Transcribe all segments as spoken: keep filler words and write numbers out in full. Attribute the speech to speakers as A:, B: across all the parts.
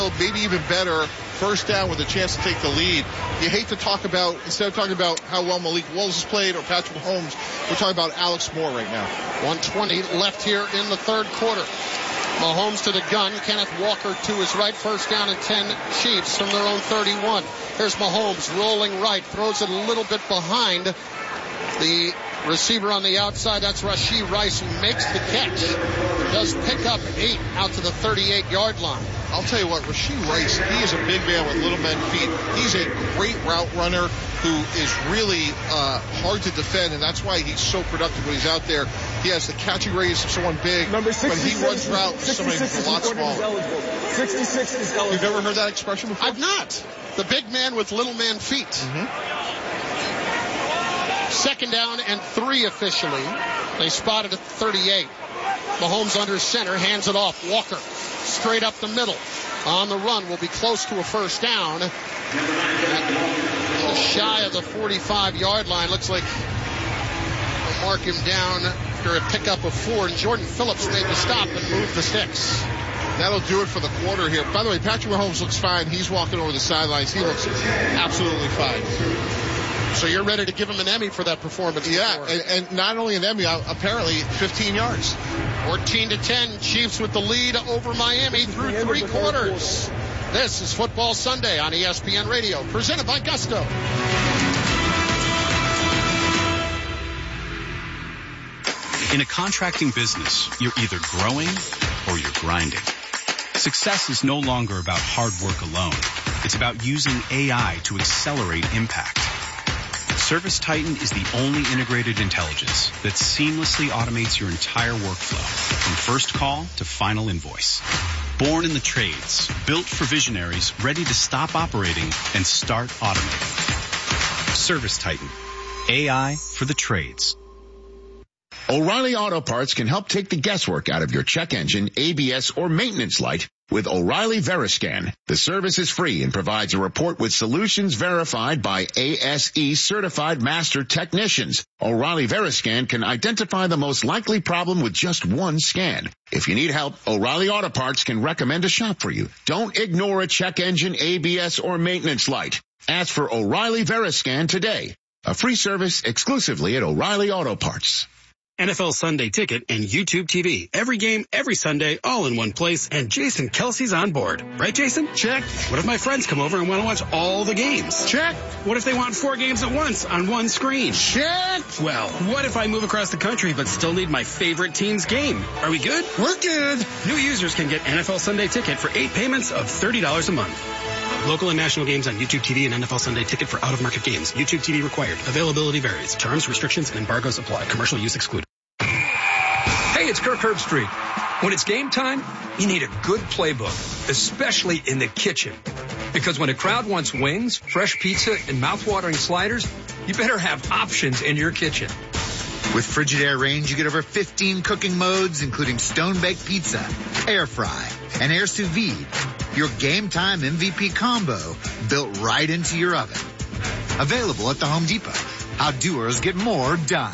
A: maybe even better, first down with a chance to take the lead. You hate to talk about, instead of talking about how well Malik Willis has played or Patrick Mahomes, we're talking about Alex Moore right now.
B: one twenty left here in the third quarter. Mahomes to the gun. Kenneth Walker to his right. First down and ten Chiefs from their own thirty-one. Here's Mahomes rolling right. Throws it a little bit behind the receiver on the outside. That's Rashee Rice, who makes the catch. Does pick up eight out to the thirty-eight-yard line.
A: I'll tell you what, Rashee Rice, he is a big man with little men feet. He's a great route runner who is really uh, hard to defend, and that's why he's so productive when he's out there. He has the catching radius of someone big, but he runs routes with somebody who's a lot smaller.
C: sixty-six is eligible.
A: You've never heard that expression before?
B: I've not. The big man with little man feet.
A: Mm-hmm.
B: Second down and three officially. They spotted at thirty-eight. Mahomes under center, hands it off. Walker straight up the middle. On the run, will be close to a first down. Just shy of the forty-five-yard line. Looks like they'll mark him down after a pickup of four. And Jordan Phillips made the stop and moved the sticks.
A: That'll do it for the quarter here. By the way, Patrick Mahomes looks fine. He's walking over the sidelines. He looks absolutely fine.
B: So you're ready to give him an Emmy for that performance?
A: Yeah, and, and not only an Emmy, apparently fifteen yards.
B: fourteen to ten, Chiefs with the lead over Miami through three quarters. This is Football Sunday on E S P N Radio, presented by Gusto.
D: In a contracting business, you're either growing or you're grinding. Success is no longer about hard work alone. It's about using A I to accelerate impact. ServiceTitan is the only integrated intelligence that seamlessly automates your entire workflow, from first call to final invoice. Born in the trades, built for visionaries ready to stop operating and start automating. ServiceTitan, A I for the trades.
E: O'Reilly Auto Parts can help take the guesswork out of your check engine, A B S, or maintenance light with O'Reilly Veriscan. The service is free and provides a report with solutions verified by A S E certified master technicians. O'Reilly Veriscan can identify the most likely problem with just one scan. If you need help, O'Reilly Auto Parts can recommend a shop for you. Don't ignore a check engine, A B S, or maintenance light. Ask for O'Reilly Veriscan today. A free service exclusively at O'Reilly Auto Parts.
F: N F L Sunday Ticket and YouTube T V. Every game, every Sunday, all in one place, and Jason Kelsey's on board. Right, Jason?
A: Check.
F: What if my friends come over and want to watch all the games?
A: Check.
F: What if they want four games at once on one screen?
A: Check.
F: Well, what if I move across the country but still need my favorite team's game? Are we good?
A: We're good.
F: New users can get N F L Sunday Ticket for eight payments of thirty dollars a month. Local and national games on YouTube T V and N F L Sunday Ticket for out-of-market games. YouTube T V required. Availability varies. Terms, restrictions, and embargoes apply. Commercial use excluded.
G: Hey, it's Kirk Herbstreit. When it's game time, you need a good playbook, especially in the kitchen. Because when a crowd wants wings, fresh pizza, and mouth-watering sliders, you better have options in your kitchen.
H: With Frigidaire Range, you get over fifteen cooking modes, including stone-baked pizza, air fry, and air sous vide. Your game time M V P combo built right into your oven. Available at the Home Depot. How doers get more done.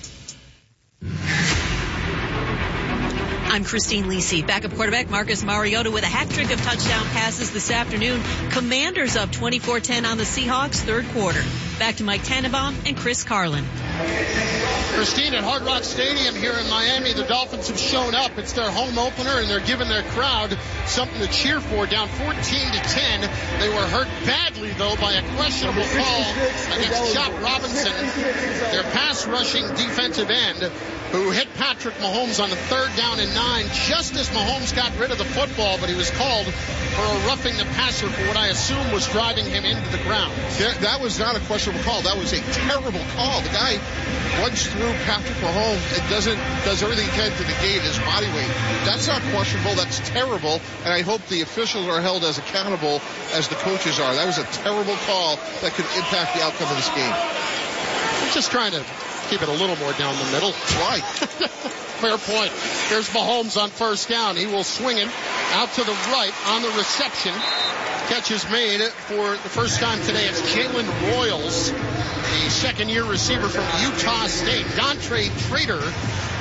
I: I'm Christine Lisi. Backup quarterback Marcus Mariota with a hat trick of touchdown passes this afternoon. Commanders up twenty-four ten on the Seahawks, third quarter. Back to Mike Tannenbaum and Chris Carlin.
B: Christine, at Hard Rock Stadium here in Miami, the Dolphins have shown up. It's their home opener, and they're giving their crowd something to cheer for. Down fourteen to ten. They were hurt badly, though, by a questionable call against Chop Robinson, their pass-rushing defensive end, who hit Patrick Mahomes on the third down and nine just as Mahomes got rid of the football, but he was called for a roughing the passer for what I assume was driving him into the ground.
A: Yeah, that was not a questionable call. That was a terrible call. The guy runs through Patrick Mahomes and doesn't does everything he can to negate his body weight. That's not questionable. That's terrible, and I hope the officials are held as accountable as the coaches are. That was a terrible call that could impact the outcome of this game.
B: I'm just trying to keep it a little more down the middle.
A: Right.
B: Fair point. Here's Mahomes on first down. He will swing it out to the right on the reception. Catch is made for the first time today. It's Jalen Royals, the second-year receiver from Utah State. Dontre Trader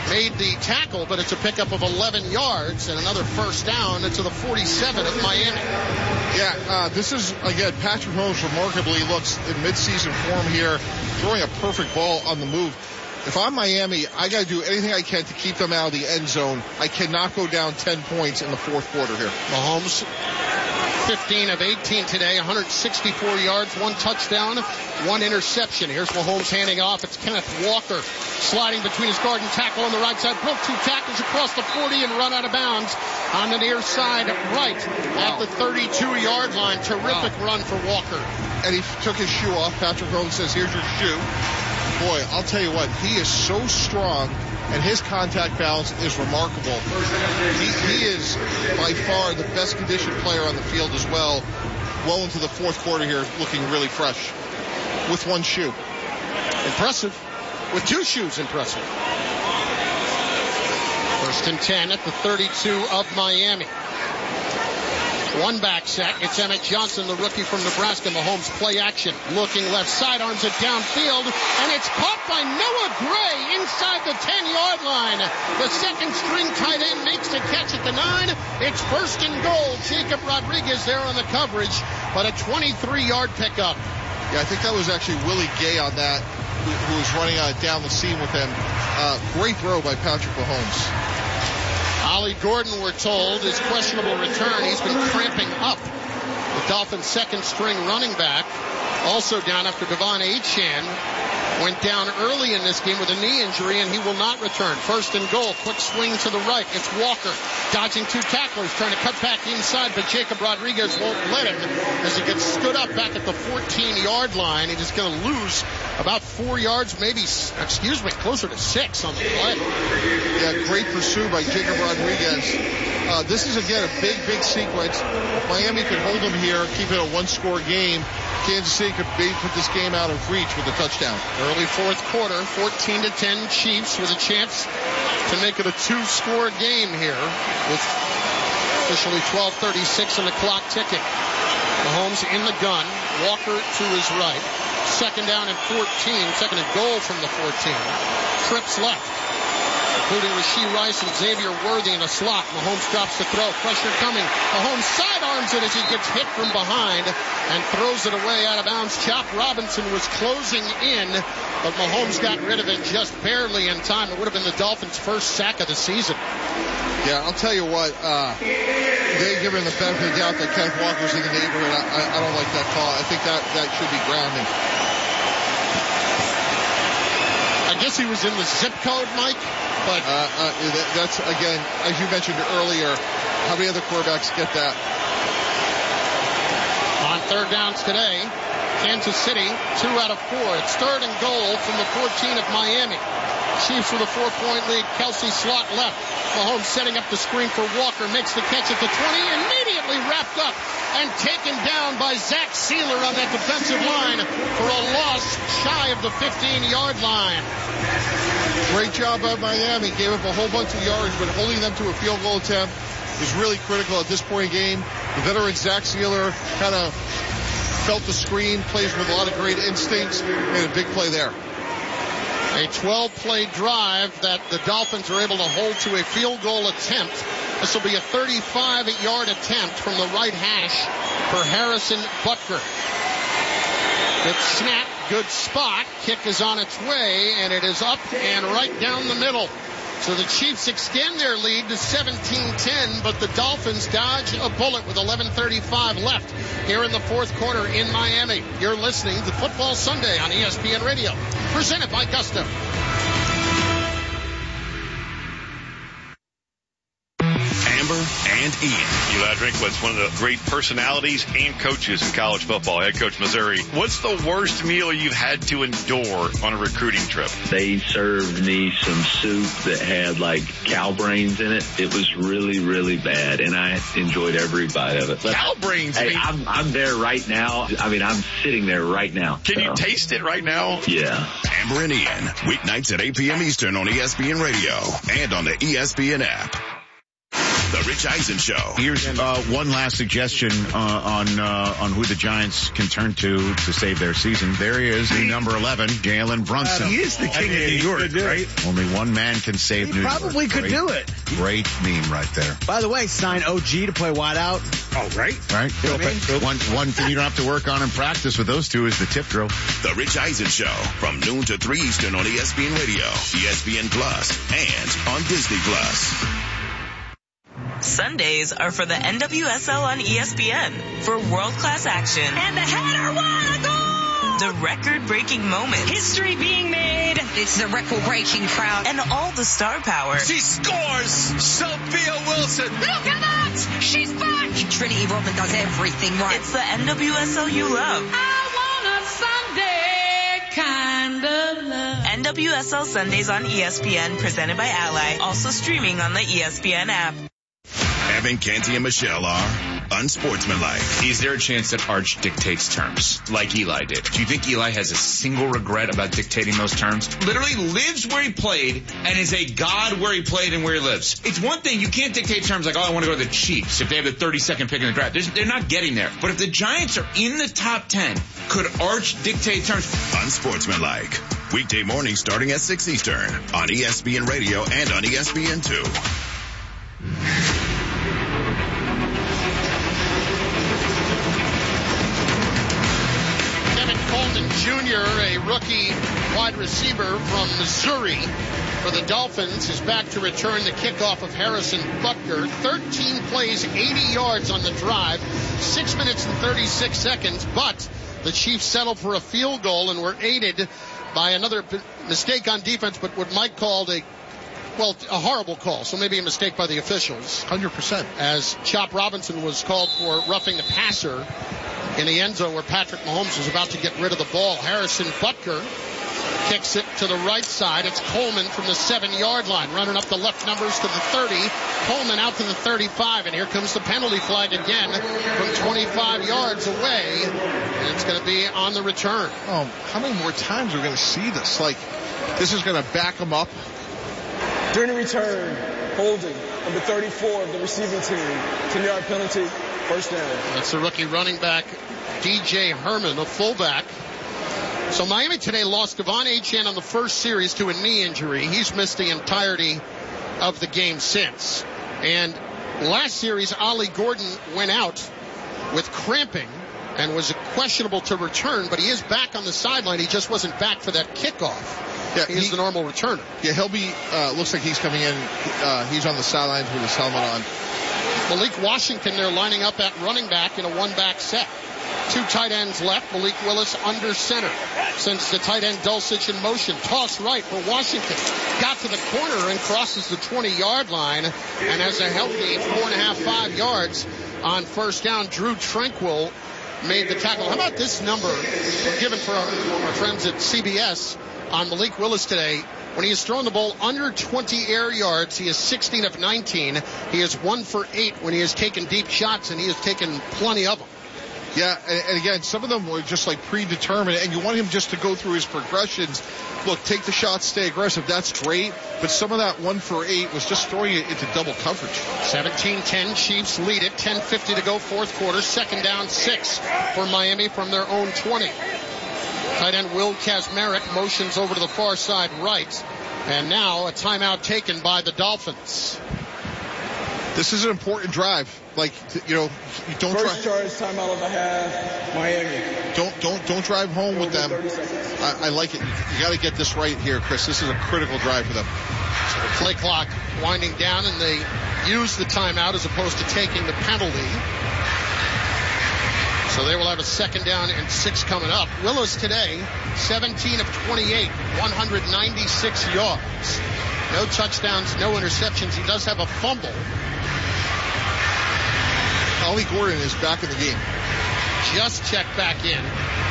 B: made the tackle, but it's a pickup of eleven yards and another first down to the forty-seven of Miami.
A: Yeah, uh, this is, again, Patrick Mahomes remarkably looks in midseason form here, throwing a perfect ball on the move. If I'm Miami, I got to do anything I can to keep them out of the end zone. I cannot go down ten points in the fourth quarter here.
B: Mahomes, fifteen of eighteen today, one hundred sixty-four yards, one touchdown, one interception. Here's Mahomes handing off. It's Kenneth Walker sliding between his guard and tackle on the right side. Broke two tackles across the forty and run out of bounds on the near side right at the thirty-two-yard line. Terrific wow. run for Walker.
A: And he took his shoe off. Patrick Mahomes says, here's your shoe. Boy, I'll tell you what, he is so strong, and his contact balance is remarkable. He, he is by far the best conditioned player on the field as well. Well into the fourth quarter here, looking really fresh with one shoe.
B: Impressive. With two shoes, impressive. First and ten at the thirty-two of Miami. One back set. It's Emmett Johnson, the rookie from Nebraska. Mahomes play action. Looking left side, arms it downfield, and it's caught by Noah Gray inside the ten-yard line. The second string tight end makes the catch at the nine. It's first and goal. Jacob Rodriguez there on the coverage, but a twenty-three-yard pickup.
A: Yeah, I think that was actually Willie Gay on that, who, who was running uh, down the seam with him. Uh, great throw by Patrick Mahomes.
B: Ollie Gordon, we're told, is questionable return. He's been cramping up. The Dolphins' second string running back, also down after Devon Achane went down early in this game with a knee injury, and he will not return. First and goal. Quick swing to the right. It's Walker dodging two tacklers, trying to cut back inside, but Jacob Rodriguez won't let him as he gets stood up back at the fourteen-yard line. He's going to lose about four yards, maybe, excuse me, closer to six on the play.
A: Yeah, great pursuit by Jacob Rodriguez. Uh, this is, again, a big, big sequence. If Miami could hold them here, keep it a one-score game, Kansas City could maybe put this game out of reach with a touchdown.
B: Early fourth quarter, fourteen to ten Chiefs with a chance to make it a two-score game here with officially twelve thirty-six on the clock ticking. Mahomes in the gun, Walker to his right. Second down and fourteen, second and goal from the fourteen. Trips left, including Rashee Rice and Xavier Worthy in a slot. Mahomes drops the throw. Pressure coming. Mahomes sidearms it as he gets hit from behind and throws it away out of bounds. Chop Robinson was closing in, but Mahomes got rid of it just barely in time. It would have been the Dolphins' first sack of the season.
A: Yeah, I'll tell you what, uh, they give him the benefit of the doubt that Kenneth Walker's in the neighborhood. I, I, I don't like that call. I think that, that should be grounding.
B: I guess he was in the zip code, Mike. But
A: uh, uh, that's, again, as you mentioned earlier, how many other quarterbacks get that?
B: On third downs today, Kansas City, two out of four. It's third and goal from the fourteen of Miami. Chiefs with a four-point lead. Kelsey slot left. Mahomes setting up the screen for Walker. Makes the catch at the twenty. Immediately wrapped up and taken down by Zach Sealer on that defensive line for a loss shy of the fifteen-yard line.
A: Great job by Miami. Gave up a whole bunch of yards, but holding them to a field goal attempt is really critical at this point in the game. The veteran Zach Sealer kind of felt the screen, plays with a lot of great instincts, made a big play there.
B: A twelve-play drive that the Dolphins are able to hold to a field goal attempt. This will be a thirty-five-yard attempt from the right hash for Harrison Butker. Good snap, good spot. Kick is on its way, and it is up and right down the middle. So the Chiefs extend their lead to seventeen ten, but the Dolphins dodge a bullet with eleven thirty-five left here in the fourth quarter in Miami. You're listening to Football Sunday on E S P N Radio, presented by Gusto.
J: Amber and Ian. Eli Drinkwitz, one of the great personalities and coaches in college football, head coach Missouri. What's the worst meal you've had to endure on a recruiting trip?
K: They served me some soup that had like cow brains in it. It was really, really bad, and I enjoyed every bite of it. But,
J: cow brains?
K: Hey, I'm, I'm there right now. I mean, I'm sitting there right now.
J: Can
K: so.
J: you taste it right now?
K: Yeah.
L: Amber and Ian, weeknights at eight p.m. Eastern on E S P N Radio and on the E S P N app. The Rick
E: Rich Eisen Show. Here's uh, one last suggestion uh, on uh, on who the Giants can turn to to save their season. There he is, the number eleven, Jalen Brunson.
L: He is the king of New York, right?
E: Only one man can save
L: he
E: New York.
L: He probably could
E: great,
L: do it.
E: Great meme right there.
C: By the way, sign O G to play wide out.
L: Oh, right.
E: Right. You know I mean? One one thing you don't have to work on in practice with those two is the tip drill. The Rich Eisen Show from noon to three Eastern on E S P N Radio, E S P N Plus, and on Disney Plus.
M: Sundays are for the N W S L on E S P N for world-class action.
N: And the header won a goal!
M: The record-breaking moments.
N: History being made. It's the record-breaking crowd.
M: And all the star power.
O: She scores! Sophia Wilson!
N: Look at that! She's back! Trinity Rodman does everything right.
M: It's the N W S L you love.
N: I want a Sunday kind of love.
M: N W S L Sundays on E S P N, presented by Ally. Also streaming on the E S P N app.
E: Evan, Canty, and Michelle are unsportsmanlike.
P: Is there a chance that Arch dictates terms like Eli did? Do you think Eli has a single regret about dictating those terms? Literally lives where he played and is a god where he played and where he lives. It's one thing, you can't dictate terms like, oh, I want to go to the Chiefs if they have the thirty-second pick in the draft. There's, they're not getting there. But if the Giants are in the top ten, could Arch dictate terms?
E: Unsportsmanlike. Weekday morning starting at six Eastern on E S P N Radio and on E S P N two.
B: Coleman Junior, a rookie wide receiver from Missouri for the Dolphins, is back to return the kickoff of Harrison Butker. thirteen plays, eighty yards on the drive, six minutes and thirty-six seconds, but the Chiefs settled for a field goal and were aided by another mistake on defense, but what Mike called a Well, a horrible call, so maybe a mistake by the officials.
A: one hundred percent.
B: As Chop Robinson was called for roughing the passer in the end zone where Patrick Mahomes was about to get rid of the ball. Harrison Butker kicks it to the right side. It's Coleman from the seven-yard line, running up the left numbers to the thirty. Coleman out to the thirty-five, and here comes the penalty flag again from twenty-five yards away, and it's going to be on the return.
A: Oh, how many more times are we going to see this? Like, this is going to back them up.
C: During the return, holding number thirty-four of the receiving team, ten-yard penalty, first down.
B: That's the rookie running back, D J Herman, a fullback. So Miami today lost Devon Achane on the first series to a knee injury. He's missed the entirety of the game since. And last series, Ollie Gordon went out with cramping and was questionable to return, but he is back on the sideline. He just wasn't back for that kickoff. Yeah, he's he, the normal returner.
A: Yeah, he'll be, uh, looks like he's coming in. Uh, he's on the sidelines with his helmet on.
B: Malik Washington, they're lining up at running back in a one-back set. Two tight ends left. Malik Willis under center. Sends the tight end Dulcich in motion. Toss right for Washington. Got to the corner and crosses the twenty-yard line and has a healthy four and a half, five yards on first down. Drew Tranquill made the tackle. How about this number given for our, our friends at C B S on Malik Willis today? When he has thrown the ball under twenty air yards, he is sixteen of nineteen. He is one for eight when he has taken deep shots, and he has taken plenty of them.
A: Yeah, and, and again, some of them were just like predetermined, and you want him just to go through his progressions. Look, take the shots, stay aggressive. That's great, but some of that one for eight was just throwing it into double coverage.
B: seventeen ten, Chiefs lead it. ten fifty to go, fourth quarter. Second down, six for Miami from their own twenty. Tight end Will Kazmarek motions over to the far side right. And now a timeout taken by the Dolphins.
A: This is an important drive. Like, you know, you don't
C: First
A: try.
C: charge, timeout of the half, Miami.
A: Don't don't don't drive home with them. I, I like it. You got to get this right here, Chris. This is a critical drive for them.
B: So the play clock winding down, and they use the timeout as opposed to taking the penalty. So they will have a second down and six coming up. Willis today, seventeen of twenty-eight, one hundred ninety-six yards. No touchdowns, no interceptions. He does have a fumble.
A: Ollie Gordon is back in the game.
B: Just checked back in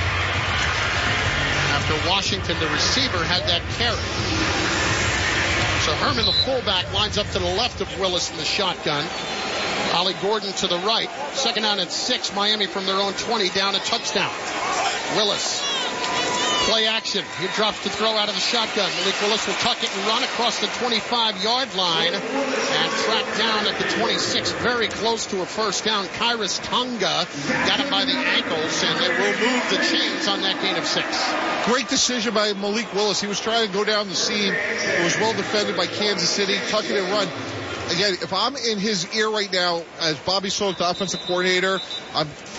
B: after Washington, the receiver, had that carry. So Herman, the fullback, lines up to the left of Willis in the shotgun. Ollie Gordon to the right. Second down at six. Miami from their own twenty down a touchdown. Willis Play action. He drops to throw out of the shotgun. Malik Willis will tuck it and run across the twenty-five-yard line and track down at the twenty-six, very close to a first down. Kyrus Tonga got him by the ankles, and they will move the chains on that gain of six.
A: Great decision by Malik Willis. He was trying to go down the seam. It was well defended by Kansas City. Tuck it and run. Again, if I'm in his ear right now as Bobby Sloak, the offensive coordinator, I'm